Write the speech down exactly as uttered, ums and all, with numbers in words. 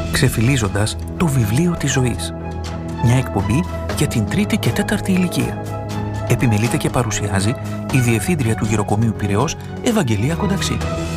ξεφυλίζοντας το βιβλίο της ζωής. Μια εκπομπή για την τρίτη και τέταρτη ηλικία. Επιμελείται και παρουσιάζει η Διευθύντρια του Γεροκομείου Πειραιώς, Ευαγγελία Κονταξή.